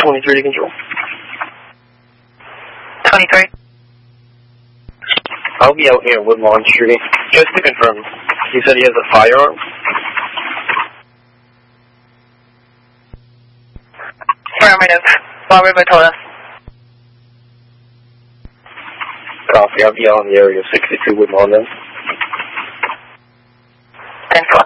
23 to control. 23. I'll be out near Woodlawn shooting. Just to confirm, he said he has a firearm? Affirmative. Fall River Tola. Copy, I'll be out in the area of 62 Woodlawn then. 10-4.